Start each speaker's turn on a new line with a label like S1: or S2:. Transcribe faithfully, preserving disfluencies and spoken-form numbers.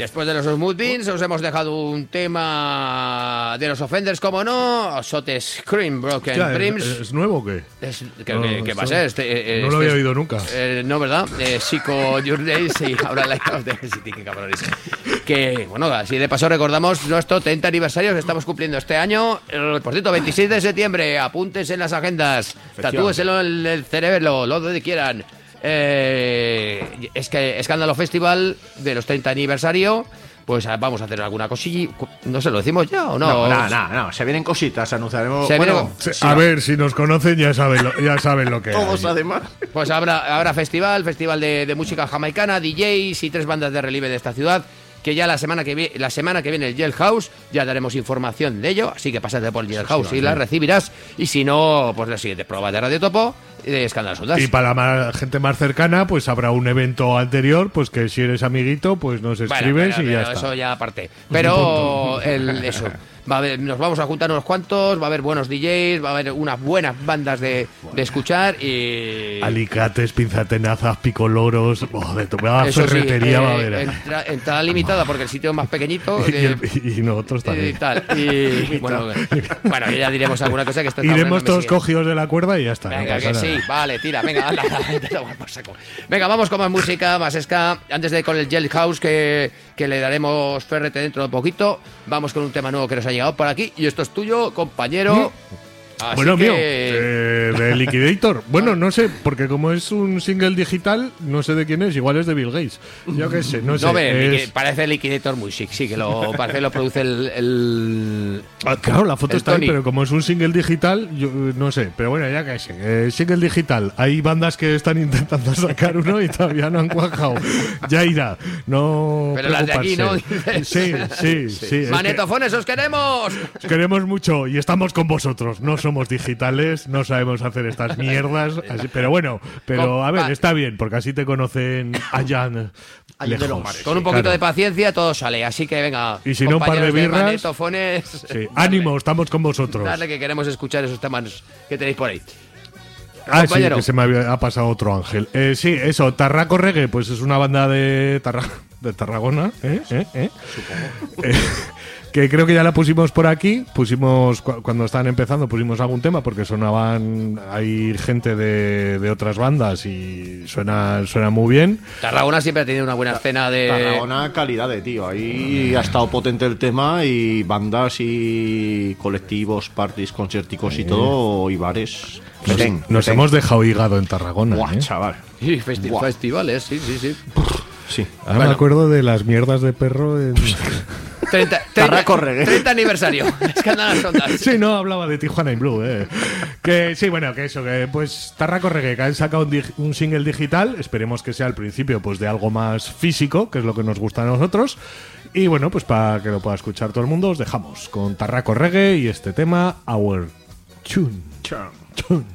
S1: Después de los Smooth Beans os hemos dejado un tema de los Offenders, como no, Sote Scream Broken
S2: Hostia,
S1: Dreams.
S2: ¿es, es nuevo o qué?
S1: Es, ¿Qué,
S2: No,
S1: qué- qué
S2: esto-
S1: va a ser? Este, eh,
S2: no lo
S1: este
S2: había
S1: es-
S2: oído nunca.
S1: eh, no, ¿verdad? Eh, Psycho Your Days y ahora Light of the City, qué cabrones. Que, bueno, así de paso recordamos nuestro treinta aniversario que estamos cumpliendo este año. Eh, Por cierto, veintiséis de septiembre, apuntes en las agendas, tatúeselo en el cerebro, lo donde quieran. Eh, es que Escándalo Festival de los treinta aniversario. Pues ah, vamos a hacer alguna cosilla. No sé, ¿lo decimos ya o no?
S3: No, no, no, no, se vienen cositas, anunciaremos.
S1: Se
S3: bueno,
S1: vienen-
S2: Se-
S3: sí,
S2: a ver, si nos conocen ya saben lo, ya saben lo que
S3: todos
S2: hay.
S3: además.
S1: Pues habrá, habrá festival, festival de, de música jamaicana, D Js y tres bandas de relieve de esta ciudad. Que ya la semana que, vi- la semana que viene el Jailhouse ya daremos información de ello. Así que pásate por el Jailhouse y la recibirás. Y si no, pues la siguiente prueba de Radio Topo de Escándalos Ondas.
S2: Y para la ma- gente más cercana, pues habrá un evento anterior, pues que si eres amiguito, pues nos
S1: Bueno,
S2: escribes
S1: pero-
S2: y ya
S1: pero
S2: está.
S1: eso ya aparte. Pero el, eso. Va a haber, nos vamos a juntar unos cuantos, va a haber buenos D Js, va a haber unas buenas bandas de, de escuchar y...
S2: Alicates, pinzatenazas, picoloros, oh, de toda la
S1: Eso sí,
S2: ferretería
S1: eh,
S2: va a haber. ahí.
S1: entra- entrada limitada porque el sitio es más pequeñito.
S2: Y,
S1: eh,
S2: el- y nosotros
S1: y
S2: también.
S1: tal. Y, bueno, bueno, ya diremos alguna cosa que esto está
S2: Iremos
S1: bueno,
S2: todos
S1: me sigue.
S2: cogidos de la cuerda y ya está. no
S1: Venga,
S2: pasa
S1: que
S2: nada.
S1: sí, vale, tira, venga, anda, te tomas por saco. Venga, vamos con más música, más ska. Antes de ir con el Jailhouse, que, que le daremos ferrete dentro de poquito, vamos con un tema nuevo que nos ha llegado por aquí. Y esto es tuyo, compañero. Así
S2: Bueno,
S1: que-
S2: mío, eh, de Liquidator. Bueno, no sé, porque como es un single digital, no sé de quién es, igual es de Bill Gates. Yo qué sé, no sé.
S1: No ve,
S2: es-
S1: Liqui- parece Liquidator muy chic, sí, que lo, parece que lo produce el... el-
S2: Ah, claro, la foto
S1: el
S2: está ahí,
S1: Tony.
S2: pero como es un single digital, yo eh, no sé. Pero bueno, ya que sé. Eh, single digital. Hay bandas que están intentando sacar uno y todavía no han cuajado. Ya irá. No.
S1: Pero las de aquí, ¿no?
S2: preocuparse. Sí, sí, sí. es que
S1: ¡Manetofones, os queremos!
S2: os queremos mucho y estamos con vosotros. No somos digitales, no sabemos hacer estas mierdas. así- pero bueno, pero a ver,
S1: Compa-
S2: está bien, porque así te conocen allá
S3: Allí de los
S2: lejos.
S3: mares.
S1: Con un poquito
S2: Claro.
S1: de paciencia todo sale, así que venga.
S2: Y si no, un par de
S1: compañeros
S2: birras.
S1: Manetofones,
S2: Sí, ánimo, estamos con vosotros.
S1: darle que queremos escuchar esos temas que tenéis por ahí.
S2: Ah, sí,
S1: compañero.
S2: que se me había, ha pasado otro ángel. Eh, sí, eso, Tarraco Reggae, pues es una banda de, Tarra- de Tarragona, ¿eh? ¿Eh? ¿Eh? Eh, que creo que ya la pusimos por aquí, pusimos, cu- cuando estaban empezando, pusimos algún tema, porque sonaban, hay gente de, de otras bandas y suena, suena muy bien.
S1: Tarragona siempre ha tenido una buena escena de.
S3: Tarragona, calidad de tío. Ahí ha estado potente el tema y bandas y colectivos, parties, concierticos y todo, y bares.
S2: Nos,
S3: Petén,
S2: nos
S3: petén.
S2: hemos dejado hígado en Tarragona.
S3: Buah,
S2: ¿eh?
S3: chaval.
S1: Sí, festi-
S3: Buah.
S1: festivales, sí, sí, sí.
S3: Sí.
S2: Ahora
S1: Bueno.
S2: me acuerdo de las mierdas de perro en...
S1: treinta,
S3: Tarraco Reggae.
S1: treinta aniversario. Escándalos Ondas.
S2: Sí, no, hablaba de Tijuana in Blue, eh. Que sí, bueno, que eso, que pues Tarraco Reggae, que han sacado un, dig- un single digital, esperemos que sea al principio pues de algo más físico, que es lo que nos gusta a nosotros. Y bueno, pues para que lo pueda escuchar todo el mundo, os dejamos con Tarraco Reggae y este tema, Our Tune.
S3: Chao.
S2: Tune.